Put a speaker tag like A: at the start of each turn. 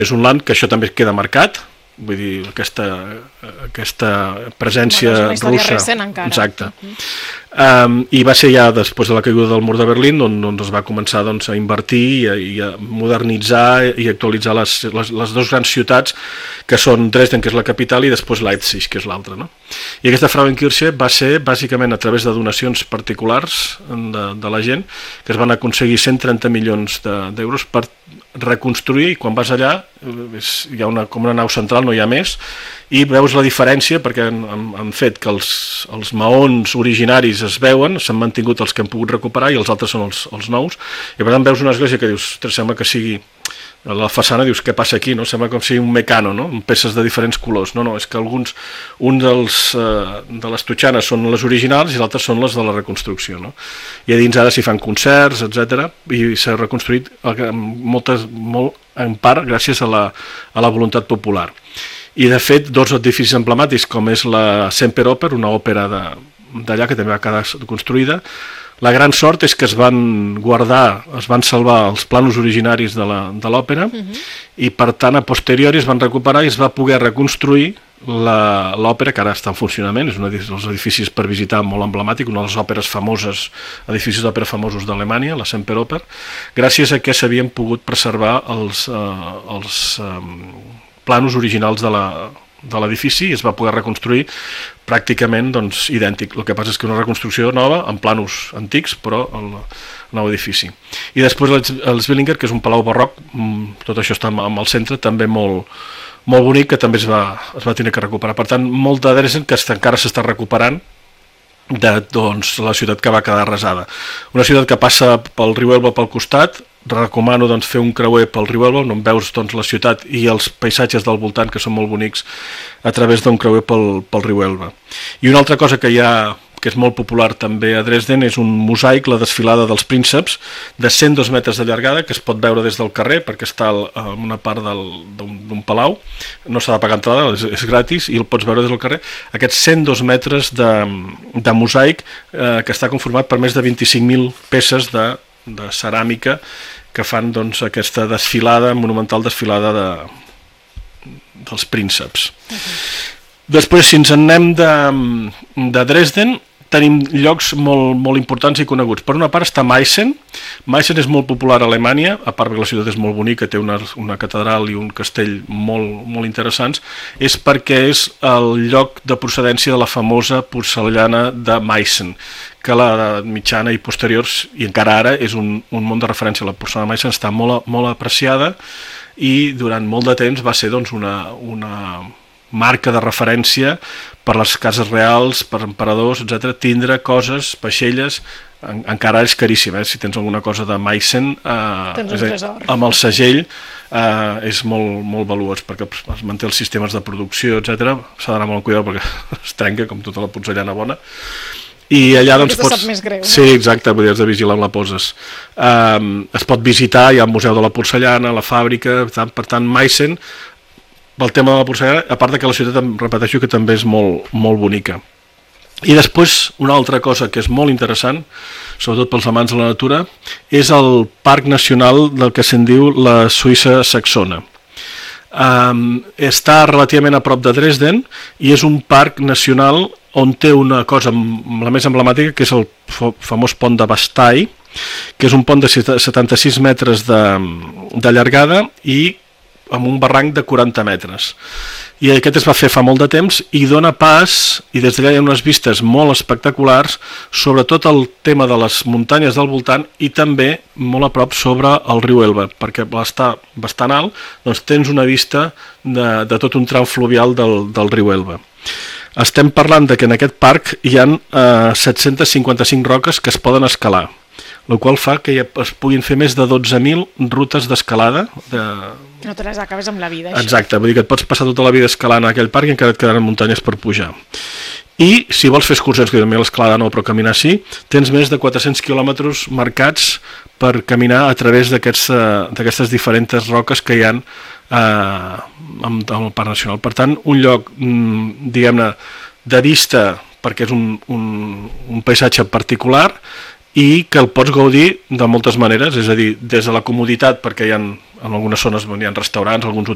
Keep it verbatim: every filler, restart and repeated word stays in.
A: És un land que això també queda marcat, vull dir, aquesta, aquesta presència
B: bueno, és una història
A: russa.
B: recent encara.
A: Exacte. Uh-huh. Um, I va ser ja després de la caiguda del mur de Berlín on, on es va començar doncs, a invertir i a, i a modernitzar i actualitzar les, les, les dues grans ciutats que són Dresden, que és la capital, i després Leipzig, que és l'altra, no? I aquesta Frauenkirche va ser bàsicament a través de donacions particulars de, de la gent, que es van aconseguir cent trenta milions d'euros per reconstruir, i quan vas allà és, hi ha una, com una nau central, no hi ha més, i veus la diferència perquè han, han, han fet que els, els maons originaris es veuen, s'han mantingut els que han pogut recuperar i els altres són els, els nous, i per tant veus una església que dius, sembla que sigui la façana, dius, què passa aquí, no? Sembla com si sigui un mecano, no? Amb peces de diferents colors. No, no, és que alguns, un dels, eh, de les totxanes són les originals i les altres són les de la reconstrucció, no? I a dins ara s'hi fan concerts, etcètera, i s'ha reconstruït moltes, molt, en part gràcies a la, a la voluntat popular. I de fet, dos edificis emblemàtics, com és la Semperoper, una òpera d'allà que també va quedar construïda. La gran sort és que es van guardar, es van salvar els planos originaris de l'òpera, uh-huh. i per tant a posteriori es van recuperar i es va poder reconstruir l'òpera, que ara està en funcionament, és un dels edificis per visitar molt emblemàtic, una de les òperes famoses, edificis d'òpera famosos d'Alemanya, la Semperoper, gràcies a que s'havien pogut preservar els, eh, els eh, planos originals de la de l'edifici i es va poder reconstruir pràcticament doncs, idèntic. El que passa és que una reconstrucció nova amb planos antics, però el nou edifici. I després el Zwillinger, que és un palau barroc, tot això està al centre, també molt, molt bonic, que també es va, es va tenir que recuperar. Per tant, molt de Dresden que encara s'està recuperant de doncs, la ciutat que va quedar arrasada. Una ciutat que passa pel riu Elba pel costat. Recomano doncs, fer un creuer pel riu Elba, on veus doncs, la ciutat i els paisatges del voltant, que són molt bonics, a través d'un creuer pel, pel riu Elba. I una altra cosa que hi ha, que és molt popular també a Dresden, és un mosaic, la desfilada dels prínceps, de cent dos metres de llargada, que es pot veure des del carrer, perquè està en una part d'un palau, no s'ha de pagar entrada, és, és gratis, i el pots veure des del carrer. Aquests cent dos metres de, de mosaic, eh, que està conformat per més de vint-i-cinc mil peces de de ceràmica que fan doncs, aquesta desfilada, monumental desfilada de, dels prínceps. Uh-huh. Després, si ens en anem de, de Dresden, tenim llocs molt, molt importants i coneguts. Per una part està Meissen. Meissen és molt popular a Alemanya, a part que la ciutat és molt bonica, té una, una catedral i un castell molt, molt interessants, és perquè és el lloc de procedència de la famosa porcellana de Meissen, que la mitjana i posteriors, i encara ara, és un, un món de referència. La porcellana de Meissen està molt, molt apreciada i durant molt de temps va ser doncs, una, una marca de referència per les cases reals, per emperadors, etcètera. Tindre coses, vaixelles, en, encara és caríssim, eh? Si tens alguna cosa de Meissen, eh,
B: tens un tresor.
A: Amb el segell eh, és molt, molt valuós, perquè es manté els sistemes de producció, etcètera. S'ha d'anar molt amb cuidado perquè es trenca, com tota la porcellana bona. I allà doncs
B: pots...
A: pots...
B: més greu, no?
A: Sí, exacte, vull dir, has de vigilar on la poses. Um, es pot visitar, hi ha el Museu de la Porcellana, la fàbrica, tant, per tant, Meissen, pel tema de la porcellana, a part que la ciutat, em repeteixo, que també és molt, molt bonica. I després, una altra cosa que és molt interessant, sobretot pels amants de la natura, és el Parc Nacional del que se'n diu la Suïssa Saxona. Um, està relativament a prop de Dresden i és un parc nacional on té una cosa, la més emblemàtica, que és el famós pont de Bastei, que és un pont de setanta-sis metres de, de llargada i amb un barranc de quaranta metres. I aquest es va fer fa molt de temps i dona pas, i des d'allà hi ha unes vistes molt espectaculars, sobretot el tema de les muntanyes del voltant i també molt a prop sobre el riu Elba, perquè està bastant alt, doncs tens una vista de, de tot un tram fluvial del, del riu Elba. Estem parlant de que en aquest parc hi ha eh, set-centes cinquanta-cinc roques que es poden escalar, el qual fa que es puguin fer més de dotze mil rutes d'escalada. De...
B: No te les acabes amb la vida, això.
A: Exacte, vull dir que et pots passar tota la vida escalant a aquell parc i encara et quedaran muntanyes per pujar. I si vols fer excursions, que també l'escalada no, però caminar sí, tens més de quatre-cents quilòmetres marcats per caminar a través d'aquestes diferents roques que hi ha eh, amb, amb el Parc Nacional. Per tant, un lloc, diguem-ne, de vista, perquè és un, un, un paisatge particular, i que el pots gaudir de moltes maneres, és a dir, des de la comoditat, perquè hi ha, en algunes zones hi ha restaurants, alguns